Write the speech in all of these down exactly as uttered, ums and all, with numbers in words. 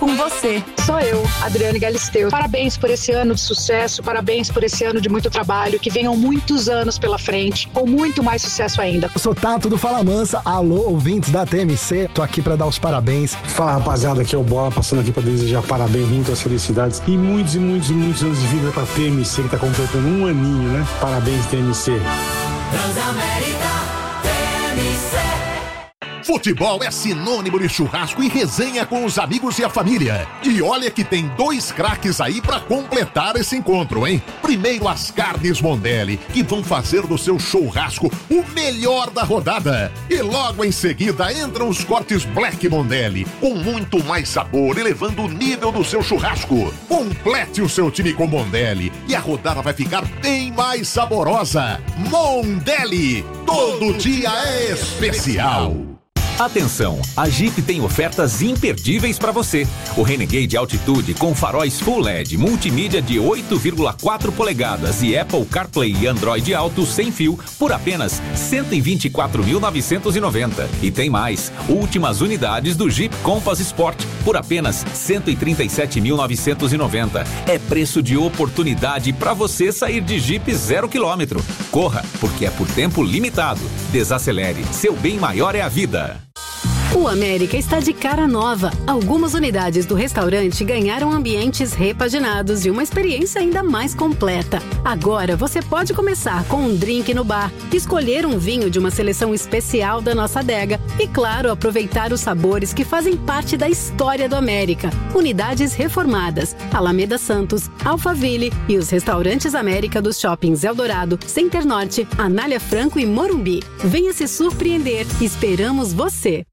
com você. Sou eu, Adriane Galisteu. Parabéns por esse ano de sucesso, parabéns por esse ano de muito trabalho, que venham muitos anos pela frente, com muito mais sucesso ainda. Eu sou Tato do Fala Mansa, alô ouvintes da T M C, tô aqui pra dar os parabéns. Fala rapaziada, aqui é o Bola, passando aqui pra desejar parabéns, muitas felicidades e muitos e muitos e muitos anos de vida pra T M C, que tá completando um aninho, né? Parabéns, T M C. Transamérica, T M C. Futebol é sinônimo de churrasco e resenha com os amigos e a família. E olha que tem dois craques aí pra completar esse encontro, hein? Primeiro as carnes Mondelli, que vão fazer do seu churrasco o melhor da rodada. E logo em seguida entram os cortes Black Mondelli, com muito mais sabor, elevando o nível do seu churrasco. Complete o seu time com Mondelli e a rodada vai ficar bem mais saborosa. Mondelli, todo dia é especial. Atenção, a Jeep tem ofertas imperdíveis para você. O Renegade Altitude com faróis Full L E D, multimídia de oito vírgula quatro polegadas e Apple CarPlay e Android Auto sem fio por apenas cento e vinte e quatro mil novecentos e noventa. E tem mais, últimas unidades do Jeep Compass Sport por apenas cento e trinta e sete mil novecentos e noventa. É preço de oportunidade para você sair de Jeep zero quilômetro. Corra, porque é por tempo limitado. Desacelere, seu bem maior é a vida. O América está de cara nova. Algumas unidades do restaurante ganharam ambientes repaginados e uma experiência ainda mais completa. Agora você pode começar com um drink no bar, escolher um vinho de uma seleção especial da nossa adega e, claro, aproveitar os sabores que fazem parte da história do América. Unidades reformadas, Alameda Santos, Alphaville e os restaurantes América dos shoppings Eldorado, Center Norte, Anália Franco e Morumbi. Venha se surpreender. Esperamos você.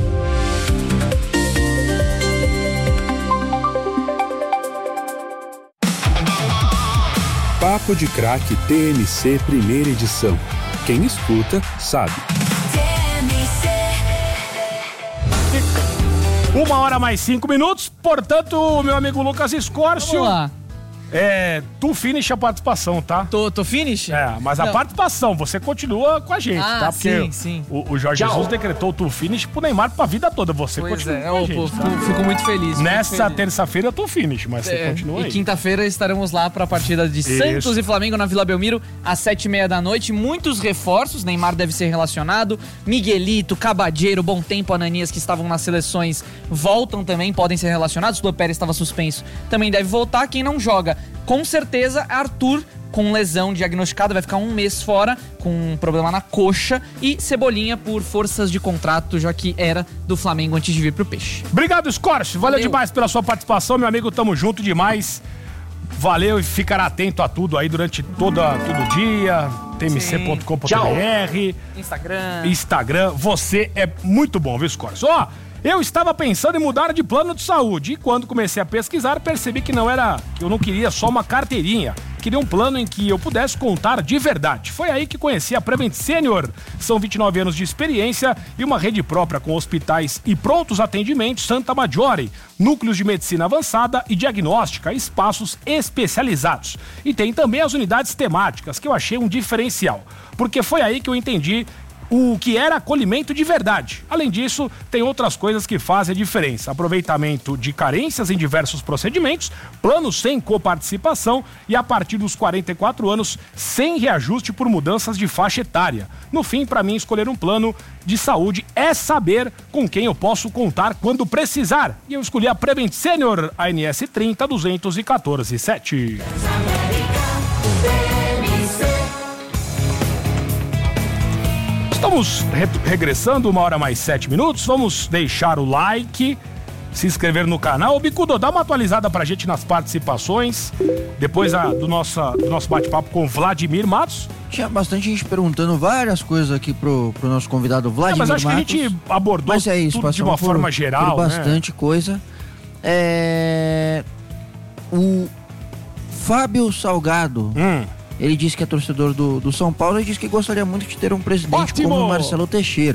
Papo de Craque T M C primeira edição. Quem escuta, sabe. Uma hora mais cinco minutos, portanto, meu amigo Lucas Escórcio. Vamos lá. É, tu finish a participação, tá? Tô, tô finish? É, mas a Não. participação, você continua com a gente, ah, tá? Porque sim, sim. O, o Jorge Tchau. Jesus decretou tu finish pro Neymar pra vida toda. Você Pois continua é, com a eu, gente, pô, tá? fico, fico muito feliz. Nessa muito terça-feira eu tô finish, mas feliz. você É, continua e aí. quinta-feira estaremos lá pra partida de Isso. Santos e Flamengo na Vila Belmiro, às sete e meia da noite. Muitos reforços, Neymar deve ser relacionado. Miguelito, Cabadeiro, Bom Tempo, Ananias, que estavam nas seleções, voltam também, podem ser relacionados. Lua Pérez estava suspenso, também deve voltar. Quem não joga, com certeza, Arthur, com lesão diagnosticada, vai ficar um mês fora, com um problema na coxa, e Cebolinha por forças de contrato, já que era do Flamengo antes de vir pro Peixe. Obrigado, Scorch. Valeu, Valeu demais pela sua participação, meu amigo. Tamo junto demais. Valeu e ficará atento a tudo aí durante toda, todo dia. T M C ponto com ponto B R. Instagram. Instagram. Você é muito bom, viu, Scorch? Ó, eu estava pensando em mudar de plano de saúde e quando comecei a pesquisar percebi que não era, que eu não queria só uma carteirinha. Queria um plano em que eu pudesse contar de verdade. Foi aí que conheci a Prevent Senior. São vinte e nove anos de experiência e uma rede própria com hospitais e prontos atendimentos Santa Maggiore, núcleos de medicina avançada e diagnóstica, espaços especializados. E tem também as unidades temáticas, que eu achei um diferencial, porque foi aí que eu entendi o que era acolhimento de verdade. Além disso, tem outras coisas que fazem a diferença. Aproveitamento de carências em diversos procedimentos, planos sem coparticipação e a partir dos quarenta e quatro anos, sem reajuste por mudanças de faixa etária. No fim, para mim, escolher um plano de saúde é saber com quem eu posso contar quando precisar. E eu escolhi a Prevent Senior, A N S trinta, duzentos e quatorze, sete. Estamos re- regressando, uma hora mais sete minutos. Vamos deixar o like, se inscrever no canal. Ô, Bicudo, dá uma atualizada pra gente nas participações. Depois a, do, nosso, do nosso bate-papo com Vladimir Matos. Tinha bastante gente perguntando várias coisas aqui pro, pro nosso convidado Vladimir Matos. É, mas acho Matos. que a gente abordou mas é isso, tudo de uma por, forma geral, por bastante né? coisa. É... O Fábio Salgado, hum. ele disse que é torcedor do, do São Paulo e disse que gostaria muito de ter um presidente Ótimo! como o Marcelo Teixeira,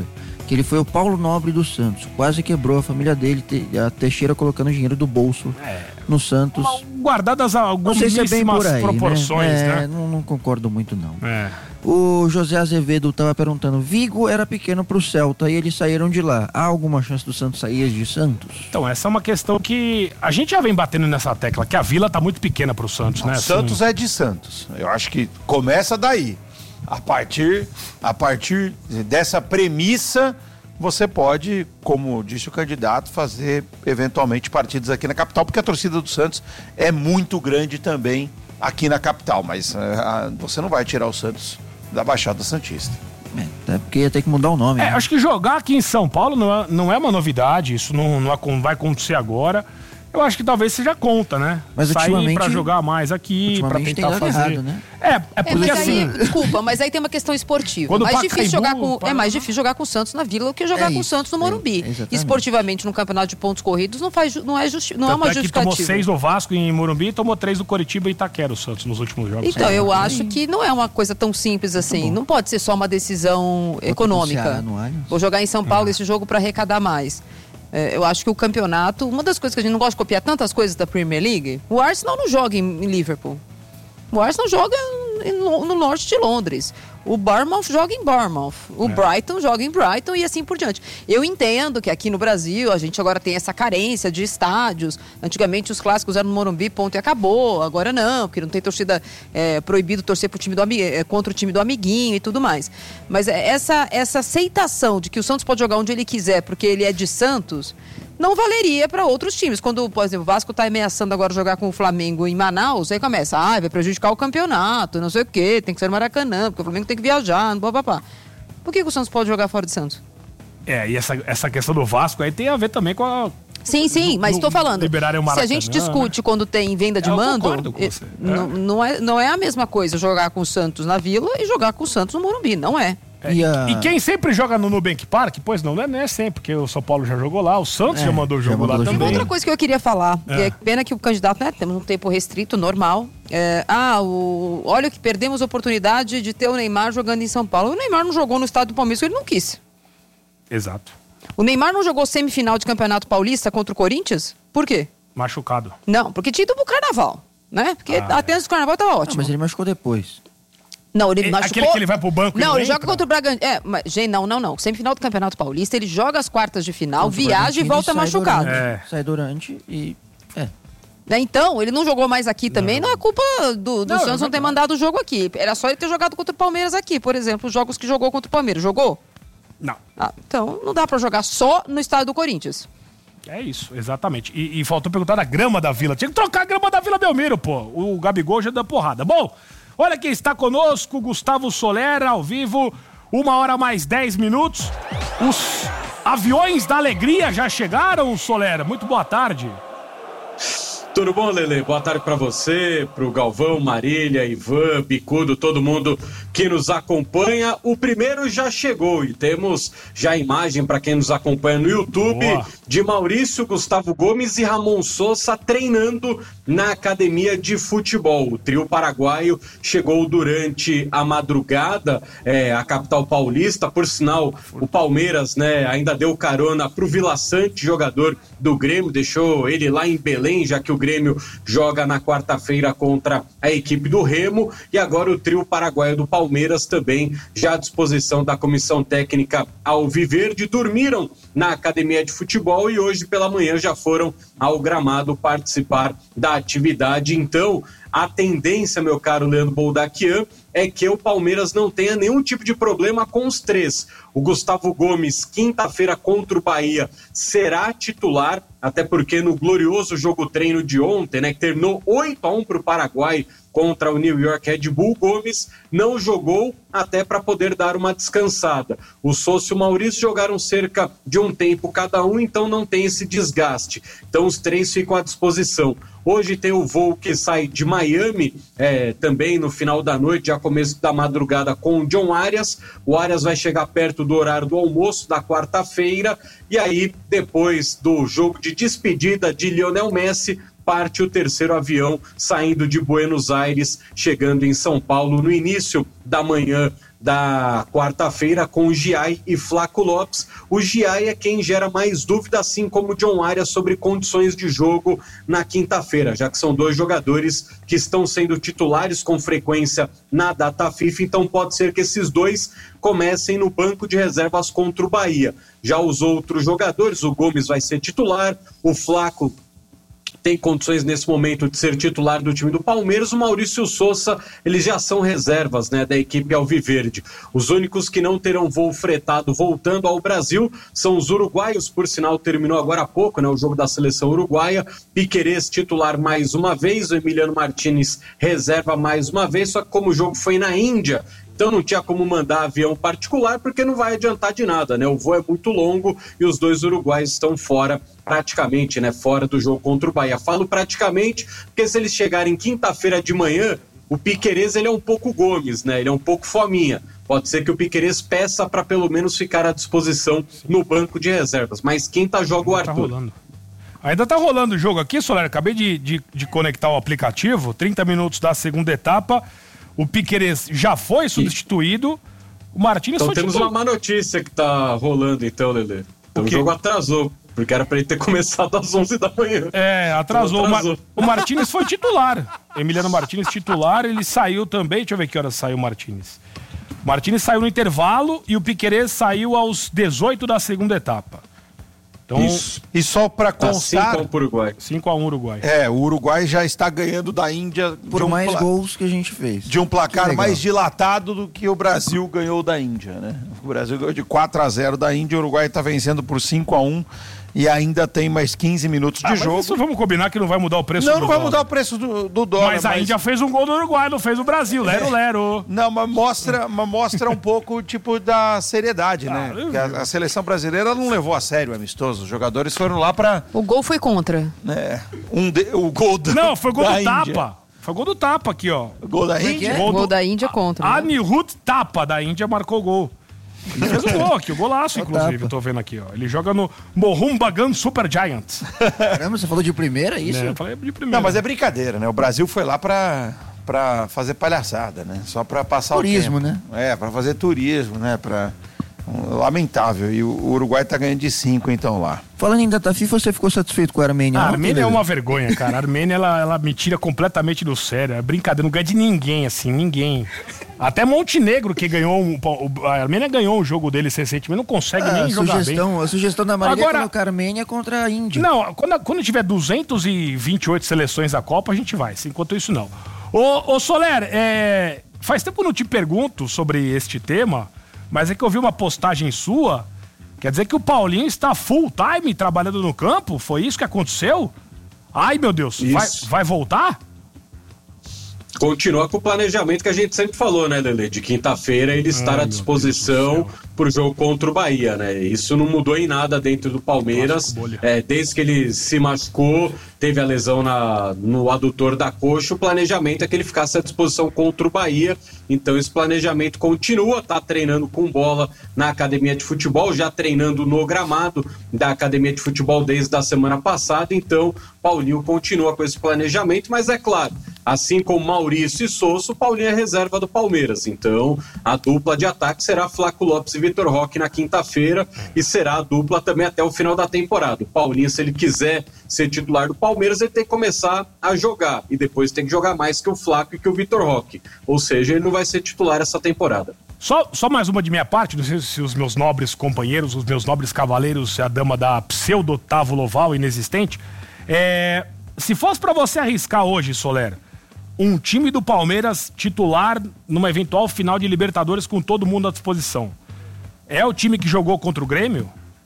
que ele foi o Paulo Nobre do Santos. Quase quebrou a família dele, a Teixeira colocando dinheiro do bolso é. no Santos. Guardadas algumas se é bem por aí, proporções, né? É, né? Não, não concordo muito, não. É. O José Azevedo estava perguntando, Vigo era pequeno pro Celta e eles saíram de lá. Há alguma chance do Santos sair de Santos? Então, essa é uma questão que a gente já vem batendo nessa tecla, que a Vila tá muito pequena pro Santos, né? O Santos assim... é de Santos. Eu acho que começa daí. A partir, a partir dessa premissa, você pode, como disse o candidato, fazer eventualmente partidas aqui na capital, porque a torcida do Santos é muito grande também aqui na capital, mas uh, você não vai tirar o Santos da Baixada Santista. É, até porque ia ter que mudar o nome. É, né? acho que jogar aqui em São Paulo não é, não é uma novidade, isso não, não vai acontecer agora. Eu acho que talvez seja conta, né? Mas sair pra jogar mais aqui, pra tentar fazer. Errado, né? É, é porque é, mas assim. Aí, desculpa, mas aí tem uma questão esportiva. Quando mais Pacaembu, difícil jogar com, para... É mais difícil jogar com o Santos na Vila do que jogar é com o isso, Santos no Morumbi. É, Esportivamente, no campeonato de pontos corridos, não, faz, não, é, justi... não é uma é justificativa. Que tomou seis no Vasco em Morumbi e tomou três no Coritiba e Itaquera, o Santos, nos últimos jogos. Então, é. eu acho que não é uma coisa tão simples assim. Não pode ser só uma decisão Vou econômica. Vou jogar em São Paulo é. esse jogo para arrecadar mais. É, eu acho que o campeonato, uma das coisas que a gente não gosta de copiar tantas coisas da Premier League, o Arsenal não joga em, em Liverpool. O Arsenal joga no, no norte de Londres. O Bournemouth joga em Bournemouth. O é. Brighton joga em Brighton e assim por diante. Eu entendo que aqui no Brasil a gente agora tem essa carência de estádios. Antigamente os clássicos eram no Morumbi, ponto e acabou. Agora não, porque não tem torcida é, proibido torcer pro time do, é, contra o time do amiguinho e tudo mais. Mas essa, essa aceitação de que o Santos pode jogar onde ele quiser porque ele é de Santos... não valeria para outros times. Quando, por exemplo, o Vasco está ameaçando agora jogar com o Flamengo em Manaus, aí começa, ah, vai prejudicar o campeonato, não sei o quê, tem que ser no Maracanã, porque o Flamengo tem que viajar, blá, blá, blá. Por que, que o Santos pode jogar fora de Santos? É, e essa, essa questão do Vasco aí tem a ver também com a... Sim, sim, mas estou falando, se a gente discute né? quando tem venda de eu mando, com você. Não, não, é, não é a mesma coisa jogar com o Santos na Vila e jogar com o Santos no Morumbi, não é. É, e, a... e quem sempre joga no Nubank Park, pois não, não é sempre, porque o São Paulo já jogou lá, o Santos é, já mandou o jogo lá também. Outra coisa que eu queria falar, é. que é pena que o candidato, né, temos um tempo restrito, normal. É, ah, o, olha que perdemos a oportunidade de ter o Neymar jogando em São Paulo. O Neymar não jogou no estado do Palmeiras, ele não quis. Exato. O Neymar não jogou semifinal de Campeonato Paulista contra o Corinthians? Por quê? Machucado. Não, porque tinha ido pro Carnaval, né? Porque ah, até antes do Carnaval tava ótimo. Não, mas ele machucou depois. Não, ele machucou... Aquele que ele vai pro banco Não, ele ele joga contra o Bragantino. É, mas, gente, não, não, não. Semifinal do Campeonato Paulista, ele joga as quartas de final, contra viaja e volta machucado. Durante, é. Sai durante e... É. Então, ele não jogou mais aqui também, não, não é culpa do, do não, Santos não ter mandado o jogo aqui. Era só ele ter jogado contra o Palmeiras aqui, por exemplo, os jogos que jogou contra o Palmeiras. Jogou? Não. Ah, então, não dá pra jogar só no estádio do Corinthians. É isso, exatamente. E, e faltou perguntar da grama da Vila. Tinha que trocar a grama da Vila Belmiro, pô. O Gabigol já deu porrada. Bom, olha quem está conosco, Gustavo Soler, ao vivo, uma hora mais dez minutos. Os aviões da alegria já chegaram, Soler. Muito boa tarde. Tudo bom, Lelê? Boa tarde para você, pro Galvão, Marília, Ivan, Bicudo, todo mundo que nos acompanha. O primeiro já chegou e temos já a imagem para quem nos acompanha no YouTube Boa. de Maurício, Gustavo Gomes e Ramon Sousa treinando na academia de futebol. O trio paraguaio chegou durante a madrugada é, à capital paulista. Por sinal, o Palmeiras, né, ainda deu carona pro Vila Sante, jogador do Grêmio, deixou ele lá em Belém, já que o Grêmio joga na quarta-feira contra a equipe do Remo, e agora o trio paraguaio do Palmeiras também já à disposição da comissão técnica alviverde. Dormiram na academia de futebol e hoje pela manhã já foram ao gramado participar da atividade. Então, a tendência, meu caro Leandro Boldaquian, é que o Palmeiras não tenha nenhum tipo de problema com os três. O Gustavo Gomes, quinta-feira contra o Bahia, será titular, até porque no glorioso jogo treino de ontem, né, que terminou oito a um para o Paraguai contra o New York Red Bull, Gomes não jogou até para poder dar uma descansada. O Sousa e o Maurício jogaram cerca de um tempo cada um, então não tem esse desgaste. Então os três ficam à disposição. Hoje tem o voo que sai de Miami, é, também no final da noite, já começo da madrugada, com o John Arias. O Arias vai chegar perto do horário do almoço da quarta-feira, e aí, depois do jogo de despedida de Lionel Messi, parte o terceiro avião saindo de Buenos Aires, chegando em São Paulo no início da manhã da quarta-feira com o Giai e Flaco Lopes. O Giai é quem gera mais dúvida, assim como o John Arias, sobre condições de jogo na quinta-feira, já que são dois jogadores que estão sendo titulares com frequência na data FIFA, então pode ser que esses dois comecem no banco de reservas contra o Bahia. Já os outros jogadores, o Gomes vai ser titular, o Flaco tem condições nesse momento de ser titular do time do Palmeiras. O Maurício Souza, eles já são reservas, né, da equipe alviverde. Os únicos que não terão voo fretado voltando ao Brasil são os uruguaios, por sinal terminou agora há pouco, né, o jogo da seleção uruguaia. Piquerez titular mais uma vez, o Emiliano Martínez reserva mais uma vez, só que como o jogo foi na Índia, então não tinha como mandar avião particular, porque não vai adiantar de nada, né? O voo é muito longo e os dois uruguaios estão fora, praticamente, né? Fora do jogo contra o Bahia. Falo praticamente, porque se eles chegarem quinta-feira de manhã, o Piquerez, ele é um pouco Gomes, né? Ele é um pouco fominha. Pode ser que o Piquerez peça para pelo menos ficar à disposição no banco de reservas. Mas quinta joga o Arthur. Tá rolando. Ainda tá rolando o jogo aqui, Soler. Acabei de, de, de conectar o aplicativo. trinta minutos da segunda etapa. O Piquerez já foi substituído. O Martínez então foi temos titular. uma má notícia que tá rolando então, Lelê. Então o jogo atrasou, porque era pra ele ter começado às onze da manhã. É, atrasou. Então, atrasou. O, Mar... o Martínez foi titular. Emiliano Martínez titular, ele saiu também. Deixa eu ver que horas saiu o Martínez. O Martínez saiu no intervalo e o Piquerez saiu aos dezoito da segunda etapa. Então, isso. E só para constar... cinco a um pro Uruguai. cinco a um Uruguai. É, o Uruguai já está ganhando da Índia... Por um mais pla... gols que a gente fez. De um placar mais dilatado do que o Brasil ganhou da Índia, né? O Brasil ganhou de quatro a zero da Índia, o Uruguai está vencendo por cinco a um e ainda tem mais quinze minutos de ah, jogo. Isso vamos combinar que não vai mudar o preço não, do Não, não dólar. vai mudar o preço do, do dólar. Mas a mas... Índia fez um gol do Uruguai, não fez o Brasil, lero, é. lero. Não, mas mostra, mas mostra um pouco, tipo, da seriedade, ah, né? Porque a, a seleção brasileira não levou a sério o amistoso. Os jogadores foram lá pra... O gol foi contra. É, um de, o gol do, Não, foi gol da do Índia. Tapa. Foi gol do Tapa aqui, ó. Gol da Índia? É? Gol, gol do... da Índia contra. Né? Anirudh Tapa, da Índia, marcou o gol. Ele fez o gol aqui, o golaço, inclusive, eu tô vendo aqui, ó. Ele joga no Mohun Bagan Super Giants. Caramba, você falou de primeira, é isso? É, eu falei de primeira. Não, mas é brincadeira, né? O Brasil foi lá pra, pra fazer palhaçada, né? Só pra passar turismo, o tempo. Turismo, né? É, pra fazer turismo, né? Pra... Lamentável. E o Uruguai tá ganhando de cinco, então, lá. Falando em data FIFA, você ficou satisfeito com a Armênia? A não, Armênia é uma vergonha, cara. A Armênia, ela, ela me tira completamente do sério. É brincadeira, não ganha de ninguém, assim, ninguém. Até Montenegro, que ganhou... Um, a Armênia ganhou um jogo deles recentemente, não consegue ah, nem jogar sugestão, bem. A sugestão da Marília Agora, é colocar a Armênia contra a Índia. Não, quando, quando tiver duzentas e vinte e oito seleções da Copa, a gente vai. Enquanto isso, não. Ô, ô Soler, é, faz tempo que eu não te pergunto sobre este tema... Mas é que eu vi uma postagem sua, quer dizer que o Paulinho está full time trabalhando no campo? Foi isso que aconteceu? Ai, meu Deus, vai, vai voltar? Continua com o planejamento que a gente sempre falou, né, Lelê? De quinta-feira ele estar Ai, à disposição pro jogo contra o Bahia, né? Isso não mudou em nada dentro do Palmeiras. É, desde que ele se machucou, teve a lesão na, no adutor da coxa, o planejamento é que ele ficasse à disposição contra o Bahia. Então esse planejamento continua, tá treinando com bola na academia de futebol, já treinando no gramado da academia de futebol desde a semana passada. Então Paulinho continua com esse planejamento, mas é claro, assim como Maurício e Souza, o Paulinho é reserva do Palmeiras. Então a dupla de ataque será Flaco Lopes e Vitor Roque na quinta-feira e será a dupla também até o final da temporada. O Paulinho, se ele quiser ser titular do Palmeiras, ele tem que começar a jogar e depois tem que jogar mais que o Flaco e que o Vitor Roque. Ou seja, ele não vai ser titular essa temporada. Só, só mais uma de minha parte, não sei se os meus nobres companheiros, os meus nobres cavaleiros, a dama da pseudo-Távola Oval inexistente, é, se fosse pra você arriscar hoje, Soler, um time do Palmeiras titular numa eventual final de Libertadores com todo mundo à disposição, é o time que jogou contra o Grêmio?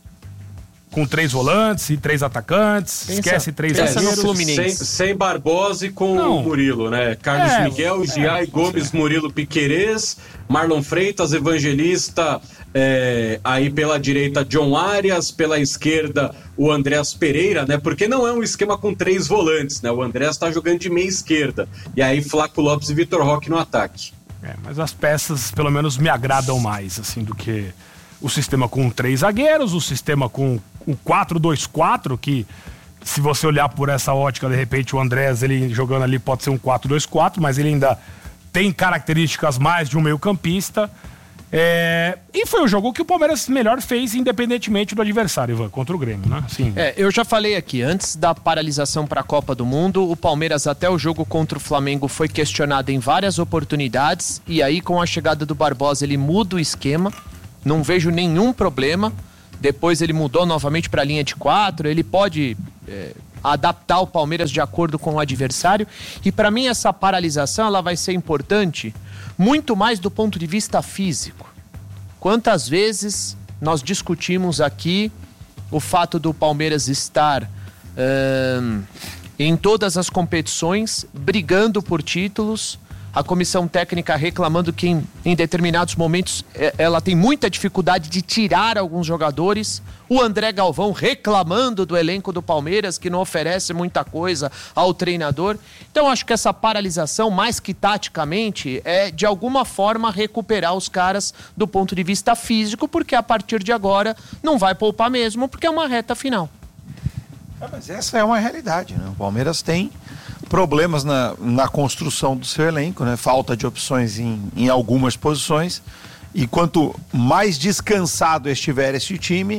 Com três volantes e três atacantes, pensa, esquece três zagueiros. Sem, sem Barbosa e com Não. o Murilo, né? Carlos é, Miguel, Giai, é, Gomes, é. Murilo, Piquerez, Marlon Freitas, Evangelista, é, aí pela direita John Arias, pela esquerda o Andrés Pereira, né? Porque não é um esquema com três volantes, né? O Andrés tá jogando de meia esquerda. E aí Flaco Lopes e Vitor Roque no ataque. É, mas as peças pelo menos me agradam mais, assim, do que o sistema com três zagueiros, o sistema com o quatro dois quatro, que se você olhar por essa ótica, de repente o Andrés, ele jogando ali pode ser um quatro dois quatro, mas ele ainda tem características mais de um meio campista. É, e foi o jogo que o Palmeiras melhor fez, independentemente do adversário, Ivan, contra o Grêmio, né? Sim. É, eu já falei aqui, antes da paralisação para a Copa do Mundo, o Palmeiras até o jogo contra o Flamengo foi questionado em várias oportunidades, e aí com a chegada do Barbosa ele muda o esquema, não vejo nenhum problema. Depois ele mudou novamente para a linha de quatro, ele pode é, adaptar o Palmeiras de acordo com o adversário, e para mim essa paralisação ela vai ser importante muito mais do ponto de vista físico. Quantas vezes nós discutimos aqui o fato do Palmeiras estar hum, em todas as competições, brigando por títulos, a comissão técnica reclamando que em, em determinados momentos ela tem muita dificuldade de tirar alguns jogadores, o André Galvão reclamando do elenco do Palmeiras, que não oferece muita coisa ao treinador. Então acho que essa paralisação, mais que taticamente, é de alguma forma recuperar os caras do ponto de vista físico, porque a partir de agora não vai poupar mesmo, porque é uma reta final. É, mas essa é uma realidade, né? O Palmeiras tem problemas na, na construção do seu elenco, né? Falta de opções em, em algumas posições, e quanto mais descansado estiver este time,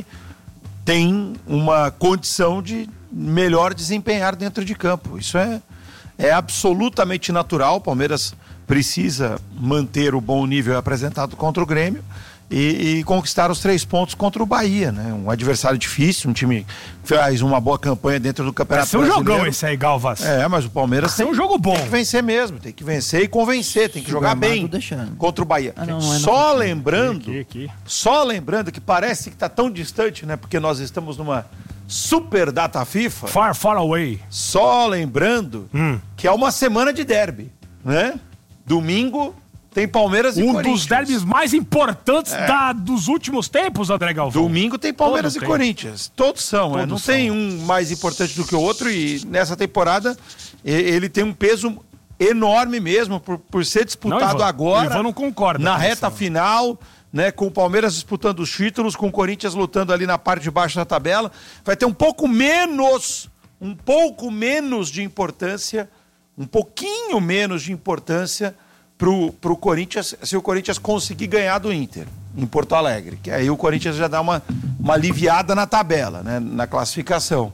tem uma condição de melhor desempenhar dentro de campo. Isso é, é absolutamente natural. O Palmeiras precisa manter o bom nível apresentado contra o Grêmio e, e conquistar os três pontos contra o Bahia, né? Um adversário difícil, um time que faz uma boa campanha dentro do Campeonato Brasileiro. É um Brasileiro. jogão esse aí, Galvas. É, mas o Palmeiras tem, é um jogo bom. Tem que vencer mesmo, tem que vencer e convencer, tem que jogar bem deixando. contra o Bahia. Ah, não, não é só não. lembrando, Aqui, aqui. só lembrando que parece que está tão distante, né? Porque nós estamos numa super data FIFA. Far, far away. Só lembrando hum. que é uma semana de derby, né? Domingo tem Palmeiras e um Corinthians. Um dos derbys mais importantes É. da, dos últimos tempos, André Galvão. Domingo tem Palmeiras Todo e tem. Corinthians. Todos são, Todos é. Não são. tem um mais importante do que o outro, e nessa temporada e- ele tem um peso enorme mesmo por, por ser disputado Não, Ivan. agora. O Ivan não concorda Na com reta isso. final, né, com o Palmeiras disputando os títulos, com o Corinthians lutando ali na parte de baixo da tabela. Vai ter um pouco menos, um pouco menos de importância, um pouquinho menos de importância pro, pro Corinthians, se o Corinthians conseguir ganhar do Inter em Porto Alegre, que aí o Corinthians já dá uma, uma aliviada na tabela, né, na classificação.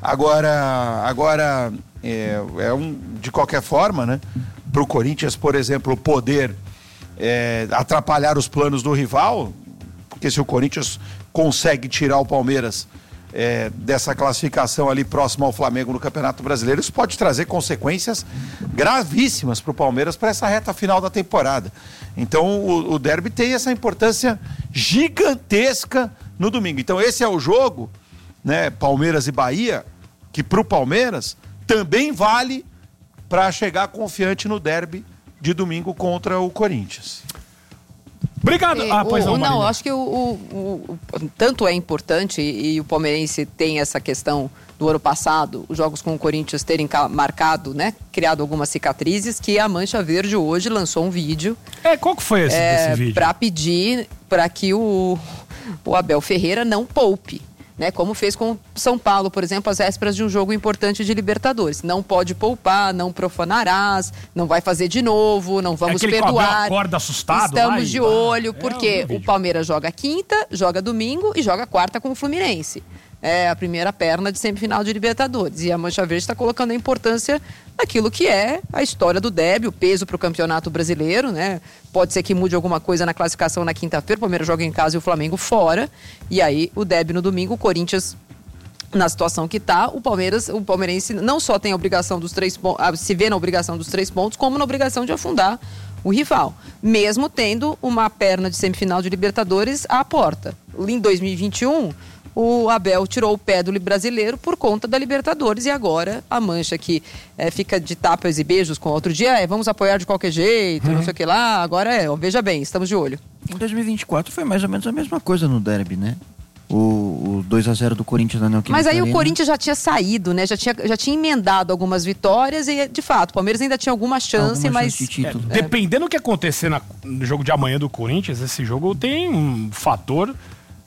Agora, agora é, é um, de qualquer forma, né, pro Corinthians, por exemplo, poder é, atrapalhar os planos do rival, porque se o Corinthians consegue tirar o Palmeiras É, dessa classificação ali próximo ao Flamengo no Campeonato Brasileiro, isso pode trazer consequências gravíssimas para o Palmeiras para essa reta final da temporada. Então o, o derby tem essa importância gigantesca no domingo. Então esse é o jogo, né, Palmeiras e Bahia, que para o Palmeiras também vale para chegar confiante no derby de domingo contra o Corinthians. Obrigado. E, Ah, pois o, não, não, Marília. acho que o, o- o- tanto é importante, e, e o palmeirense tem essa questão do ano passado, os jogos com o Corinthians terem ca- marcado, né, criado algumas cicatrizes, que a Mancha Verde hoje lançou um vídeo. É, qual que foi esse, é, esse vídeo? Para pedir para que o, o Abel Ferreira não poupe. Né, como fez com São Paulo, por exemplo, às vésperas de um jogo importante de Libertadores. Não pode poupar, não profanarás, não vai fazer de novo, não vamos É aquele que o Abel perdoar. acorda assustado Estamos lá e- de olho, É, porque eu vi o o Palmeiras joga quinta, joga domingo e joga quarta com o Fluminense. É a primeira perna de semifinal de Libertadores. E a Mancha Verde está colocando a importância naquilo que é a história do derby, o peso para o Campeonato Brasileiro, né? Pode ser que mude alguma coisa na classificação na quinta-feira, o Palmeiras joga em casa e o Flamengo fora. E aí o derby no domingo, o Corinthians na situação que está, o Palmeiras, o palmeirense não só tem a obrigação dos três pontos, se vê na obrigação dos três pontos, como na obrigação de afundar o rival, mesmo tendo uma perna de semifinal de Libertadores à porta. Em dois mil e vinte e um, o Abel tirou o pé do brasileiro por conta da Libertadores, e agora a Mancha que é, fica de tapas e beijos com outro dia, é, vamos apoiar de qualquer jeito, Uhum. não sei o que lá, agora é, ó, veja bem, estamos de olho. Em dois mil e vinte e quatro foi mais ou menos a mesma coisa no derby, né? O, o dois a zero do Corinthians na Neoquímica Mas aí Arena. o Corinthians já tinha saído, né? Já tinha, já tinha emendado algumas vitórias e, de fato, o Palmeiras ainda tinha alguma chance, Alguma mas... chance de título. É, dependendo do que acontecer na- no jogo de amanhã do Corinthians, esse jogo tem um fator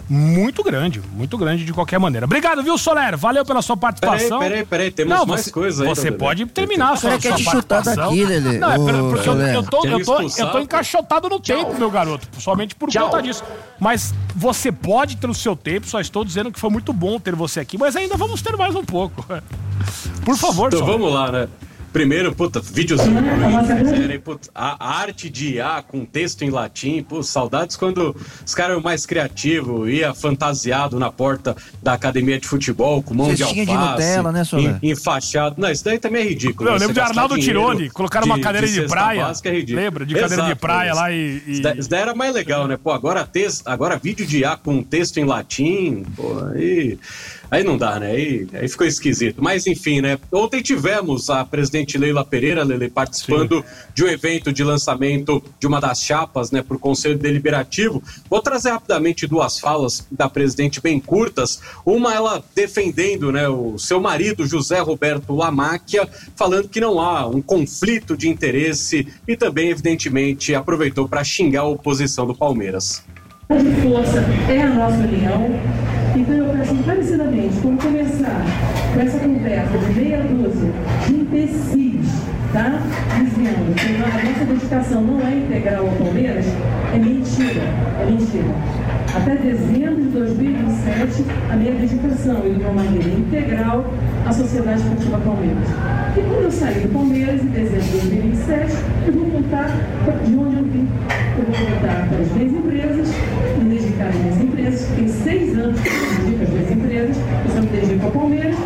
muito grande, muito grande de qualquer maneira. Obrigado, viu, Soler? Valeu pela sua participação. Peraí, peraí, peraí, temos não, mais você, coisa aí. Você pode terminar a sua, Você quer sua te chutar participação. daqui, Lelê? Não, é Ô, porque eu, eu, tô, eu, tô, eu tô encaixotado no Tchau. tempo, meu garoto, somente por Tchau. conta disso. Mas você pode ter o seu tempo, só estou dizendo que foi muito bom ter você aqui, mas ainda vamos ter mais um pouco. Por favor, Então Soler. vamos lá, né? Primeiro, puta, videozinho bonito, puta, a arte de I A com texto em latim, pô, saudades quando os caras eram mais criativos, ia fantasiado na porta da academia de futebol, com mão de alface. Cestinha de Nutella, né, Soler? Enfaixado. Não, isso daí também é ridículo. Não, eu né? lembro de Arnaldo Tironi, colocaram uma cadeira de, de praia. Básica, é ridículo. Lembra? De cadeira Exato, de praia isso. lá e... e... Isso, daí, isso daí era mais legal, né? Pô, agora, texto, agora vídeo de I A com texto em latim, pô, aí... Aí não dá, né? Aí, aí ficou esquisito. Mas enfim, né? Ontem tivemos a presidente Leila Pereira, Lele, participando Sim. de um evento de lançamento de uma das chapas, né, para o Conselho Deliberativo. Vou trazer rapidamente duas falas da presidente bem curtas. Uma, ela defendendo, né, o seu marido, José Roberto Lamáquia, falando que não há um conflito de interesse e também, evidentemente, aproveitou para xingar a oposição do Palmeiras. A força é a nossa união. Então eu peço encarecidamente, como começar com essa conversa de meia dúzia de imbecis, tá? Dizendo que a nossa dedicação não é integral ao Palmeiras, é mentira, é mentira. Até dezembro de dois mil e vinte e sete, a minha dedicação e de uma maneira integral à Sociedade Esportiva Palmeiras. E quando eu saí do Palmeiras, em dezembro de dois mil e vinte e sete, eu vou contar de onde eu vim. Eu vou contar para as minhas empresas, me dedicar às minhas empresas, tem seis anos que eu me dedico às minhas empresas, eu só me dedico ao Palmeiras.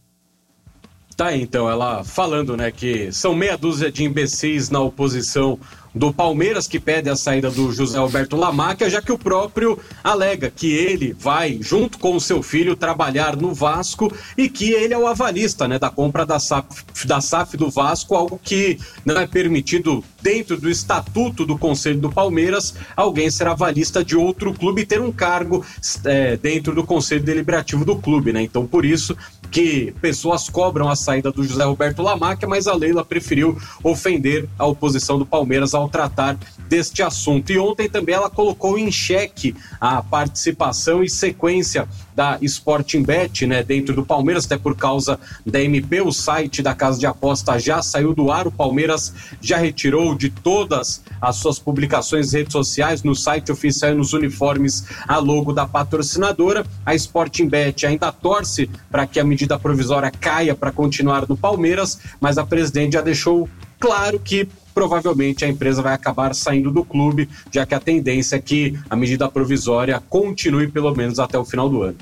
Tá aí, então, ela falando, né, que são meia dúzia de imbecis na oposição do Palmeiras que pede a saída do José Roberto Lamáquia, já que o próprio alega que ele vai, junto com o seu filho, trabalhar no Vasco e que ele é o avalista, né, da compra da S A F, da S A F do Vasco, algo que não é permitido dentro do estatuto do Conselho do Palmeiras, alguém ser avalista de outro clube e ter um cargo é, dentro do Conselho Deliberativo do clube, né? Então, por isso que pessoas cobram a saída do José Roberto Lamáquia, mas a Leila preferiu ofender a oposição do Palmeiras ao tratar deste assunto. E ontem também ela colocou em xeque a participação e sequência da Sporting Bet, né, dentro do Palmeiras, até por causa da M P, o site da casa de aposta já saiu do ar, o Palmeiras já retirou de todas as suas publicações em redes sociais, no site oficial e nos uniformes, a logo da patrocinadora. A Sporting Bet ainda torce para que a medida provisória caia para continuar no Palmeiras, mas a presidente já deixou claro que provavelmente a empresa vai acabar saindo do clube, já que a tendência é que a medida provisória continue pelo menos até o final do ano.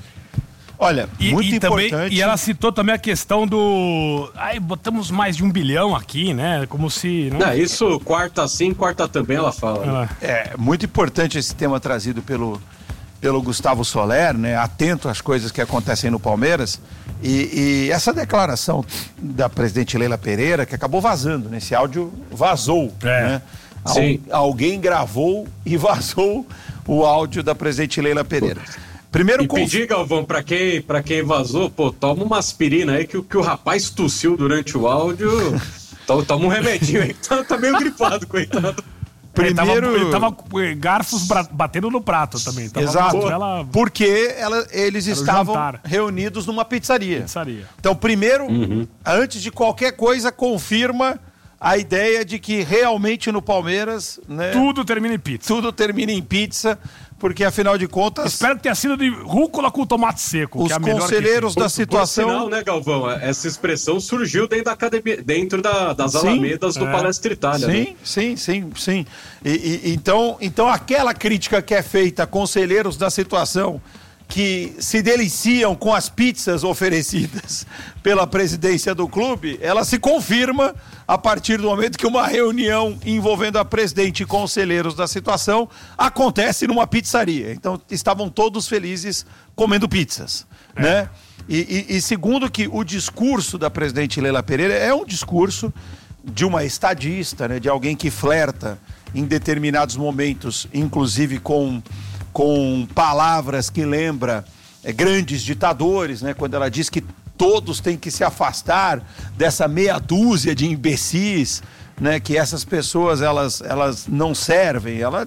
Olha, e, muito e importante... Também, e ela citou também a questão do... Ai, botamos mais de um bilhão aqui, né? Como se... Não, não isso, quarta sim, quarta também, ela fala. Né? É, muito importante esse tema trazido pelo, pelo Gustavo Soler, né? Atento às coisas que acontecem no Palmeiras. E, e essa declaração da presidente Leila Pereira, que acabou vazando, né? Esse áudio vazou, é. né? Sim. Al, alguém gravou e vazou o áudio da presidente Leila Pereira. Primeiro e conf... pedir, Galvão, pra quem, pra quem vazou, pô, toma uma aspirina aí que, que o rapaz tossiu durante o áudio. Toma um remedinho aí, tá, tá meio gripado, coitado. Primeiro... Ele tava, ele tava com garfos batendo no prato também. Tava Exato, ela... porque ela, eles Era estavam reunidos numa pizzaria. pizzaria. Então, primeiro, uhum. antes de qualquer coisa, confirma a ideia de que realmente no Palmeiras... Né, tudo termina em pizza. Tudo termina em pizza, porque afinal de contas... Espero que tenha sido de rúcula com tomate seco. Os que é a conselheiros da por, situação... Por sinal, né, Galvão, essa expressão surgiu dentro da academia, dentro da, das sim, alamedas do é. Palestra Itália. Sim, né? sim, sim, sim. E, e, então, então, aquela crítica que é feita a conselheiros da situação que se deliciam com as pizzas oferecidas pela presidência do clube, ela se confirma a partir do momento que uma reunião envolvendo a presidente e conselheiros da situação acontece numa pizzaria. Então, estavam todos felizes comendo pizzas, é. né? E, e, e segundo que o discurso da presidente Leila Pereira é um discurso de uma estadista, né? De alguém que flerta em determinados momentos, inclusive com... com palavras que lembra é, grandes ditadores, né? Quando ela diz que todos têm que se afastar dessa meia dúzia de imbecis, né? Que essas pessoas, elas, elas não servem. Ela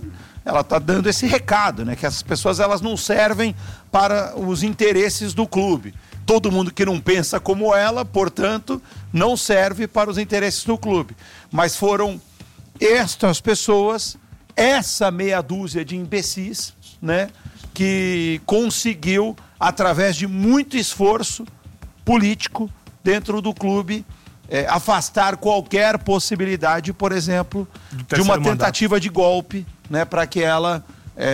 ela está dando esse recado, né? Que essas pessoas elas não servem para os interesses do clube. Todo mundo que não pensa como ela, portanto, não serve para os interesses do clube. Mas foram estas pessoas, essa meia dúzia de imbecis, né? Que conseguiu, através de muito esforço político dentro do clube, é, afastar qualquer possibilidade, por exemplo, de uma tentativa de golpe, né, para que ela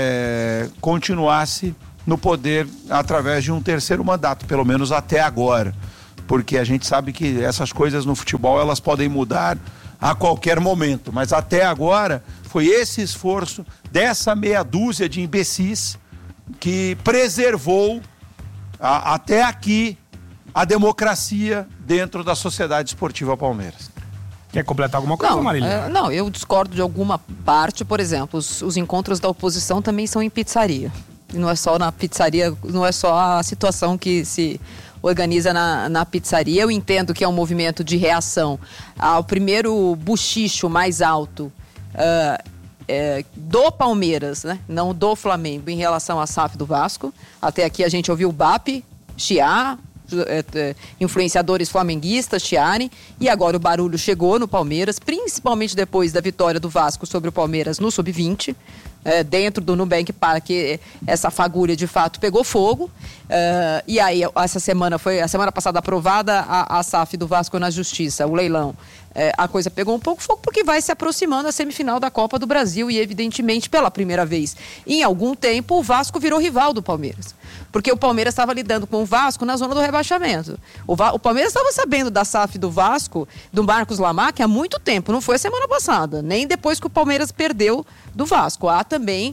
é, continuasse no poder através de um terceiro mandato, pelo menos até agora. Porque a gente sabe que essas coisas no futebol elas podem mudar a qualquer momento, mas até agora foi esse esforço dessa meia dúzia de imbecis que preservou a, até aqui a democracia dentro da Sociedade Esportiva Palmeiras. Quer completar alguma coisa, não, Marília? É, não, eu discordo de alguma parte. Por exemplo, os, os encontros da oposição também são em pizzaria. E não é só na pizzaria, não é só a situação que se organiza na, na pizzaria. Eu entendo que é um movimento de reação ao primeiro buchicho mais alto uh, é, do Palmeiras, né? Não do Flamengo, em relação à S A F do Vasco. Até aqui a gente ouviu o B A P chiar, é, é, influenciadores flamenguistas chiarem, e agora o barulho chegou no Palmeiras, principalmente depois da vitória do Vasco sobre o Palmeiras no sub vinte. É, dentro do Nubank Park, essa fagulha de fato pegou fogo. É, e aí, essa semana foi, a semana passada aprovada a, a S A F do Vasco na Justiça, o leilão. É, a coisa pegou um pouco fogo porque vai se aproximando a semifinal da Copa do Brasil e, evidentemente, pela primeira vez em algum tempo, o Vasco virou rival do Palmeiras. Porque o Palmeiras estava lidando com o Vasco na zona do rebaixamento. O, Va- o Palmeiras estava sabendo da S A F do Vasco, do Marcos Lamarck, há muito tempo. Não foi a semana passada, nem depois que o Palmeiras perdeu do Vasco. Há também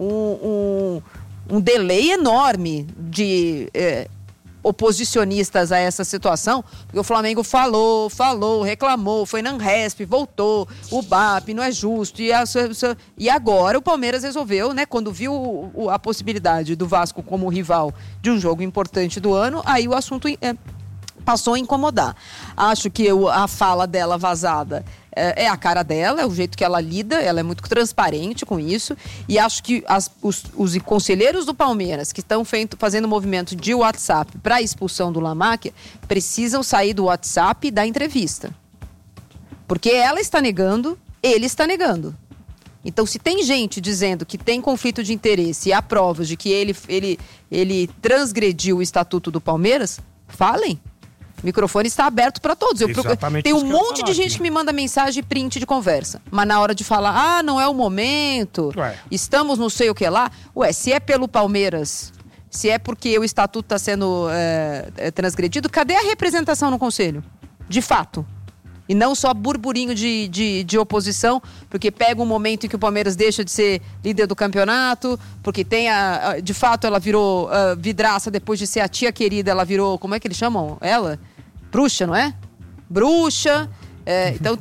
um, um, um delay enorme de é, oposicionistas a essa situação, porque o Flamengo falou, falou, reclamou, foi na Anresp, voltou, o B A P, não é justo, e, a, e agora o Palmeiras resolveu, né, quando viu o, o, a possibilidade do Vasco como rival de um jogo importante do ano, aí o assunto é, passou a incomodar. Acho que eu, a fala dela vazada é, é a cara dela, é o jeito que ela lida, ela é muito transparente com isso, e acho que as, os, os conselheiros do Palmeiras que estão fazendo movimento de WhatsApp para a expulsão do Lamarck precisam sair do WhatsApp e da entrevista. Porque ela está negando, ele está negando. Então, se tem gente dizendo que tem conflito de interesse e há provas de que ele, ele, ele transgrediu o estatuto do Palmeiras, falem. O microfone está aberto para todos. Eu procuro... Tem um monte de gente aqui que me manda mensagem e print de conversa. Mas na hora de falar, ah, não é o momento, ué, estamos não sei o que lá. Ué, se é pelo Palmeiras, se é porque o estatuto está sendo é, é, transgredido, cadê a representação no conselho? De fato. E não só burburinho de, de, de oposição, porque pega um momento em que o Palmeiras deixa de ser líder do campeonato, porque tem a, a de fato ela virou uh, vidraça depois de ser a tia querida, ela virou, como é que eles chamam ela? Bruxa, não é? Bruxa, é, então...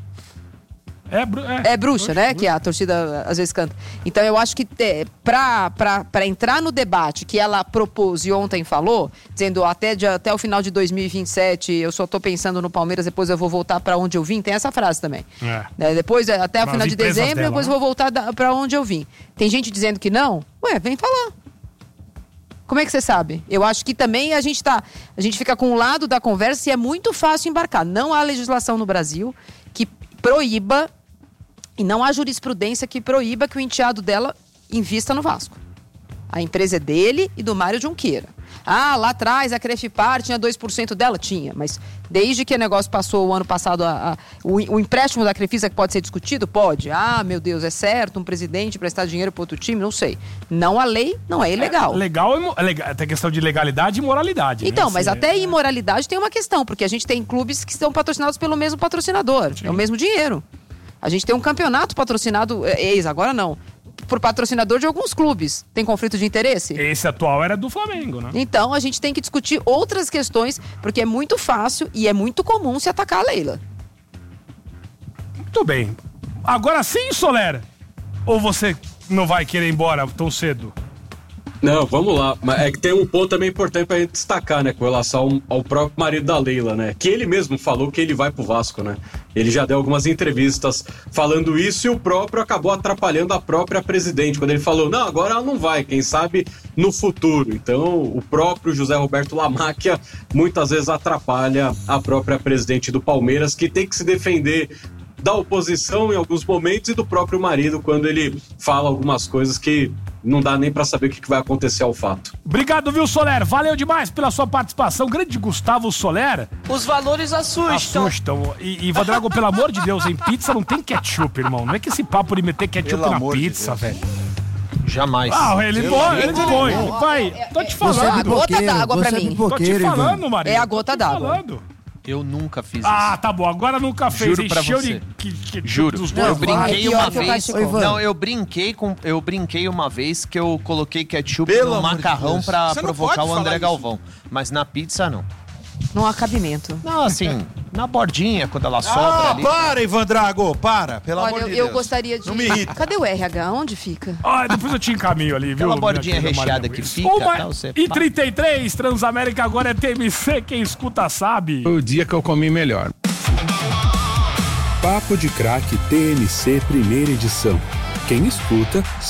É, bru- é, é bruxa, bruxa, né? Bruxa. Que a torcida às vezes canta. Então eu acho que te, pra, pra, pra entrar no debate que ela propôs e ontem falou, dizendo até, de, até o final de dois mil e vinte e sete eu só tô pensando no Palmeiras, depois eu vou voltar pra onde eu vim, tem essa frase também. É. É, depois, até o final de dezembro, dela, depois né? eu vou voltar da, pra onde eu vim. Tem gente dizendo que não? Ué, vem falar. Como é que você sabe? Eu acho que também a gente tá, a gente fica com um lado da conversa e é muito fácil embarcar. Não há legislação no Brasil que proíba, e não há jurisprudência que proíba que o enteado dela invista no Vasco. A empresa é dele e do Mário Junqueira. Ah, lá atrás a Crefipar tinha dois por cento dela? Tinha, mas desde que o negócio passou o ano passado, a, a, o, o empréstimo da Crefisa que pode ser discutido? Pode. Ah, meu Deus, é certo um presidente prestar dinheiro para outro time? Não sei. Não, a lei não é ilegal. É, legal é legal, tem questão de legalidade e moralidade. Então, né? mas Se, até é... imoralidade tem uma questão, porque a gente tem clubes que são patrocinados pelo mesmo patrocinador, Sim. é o mesmo dinheiro. A gente tem um campeonato patrocinado, ex, agora não, por patrocinador de alguns clubes. Tem conflito de interesse? Esse atual era do Flamengo, né? Então, a gente tem que discutir outras questões, porque é muito fácil e é muito comum se atacar a Leila. Muito bem. Agora sim, Soler? Ou você não vai querer ir embora tão cedo? Não, vamos lá. Mas é que tem um ponto também importante pra gente destacar, né? Com relação ao, ao próprio marido da Leila, né? Que ele mesmo falou que ele vai pro Vasco, né? Ele já deu algumas entrevistas falando isso e o próprio acabou atrapalhando a própria presidente. Quando ele falou, não, agora ela não vai, quem sabe no futuro. Então, o próprio José Roberto Lamáquia muitas vezes atrapalha a própria presidente do Palmeiras, que tem que se defender da oposição em alguns momentos e do próprio marido quando ele fala algumas coisas que não dá nem pra saber o que vai acontecer ao fato. Obrigado, viu, Soler? Valeu demais pela sua participação. Grande Gustavo Soler. Os valores assustam. Assustam. E, e Vadrago, pelo amor de Deus, em pizza não tem ketchup, irmão. Não é que esse papo de meter ketchup Pelo na amor de pizza, Deus. velho. Jamais. Ah, ele põe, ele põe, ele põe. Tô te falando. É a gota d'água pra você é mim. Tô te pipoqueiro, falando, Ivan. Maria. É a gota Tô te d'água. falando. Eu nunca fiz Ah, isso. tá bom. Agora nunca fez. Juro pra Encheu você. de que- que- Juro. dos eu dois brinquei pior uma que o vez. cachecol. Não, eu brinquei com. Eu brinquei uma vez que eu coloquei ketchup Pelo no amor de macarrão Deus. pra Você não provocar pode o André falar Galvão. Mas na pizza, não. Não há cabimento. Não, assim, na bordinha, quando ela sobra Ah, ali. para, Ivan Drago, para, pelo Olha, amor eu, de eu Deus. gostaria de... Não me irrita. Cadê o R H? Onde fica? Ah, depois eu te encaminho ali, viu? Aquela bordinha minha querida recheada Maria que Luísa? fica, Uma tal, você- e trinta e três, Transamérica agora é T M C, quem escuta sabe. Foi o dia que eu comi melhor. Papo de Craque T N C Primeira Edição. Quem escuta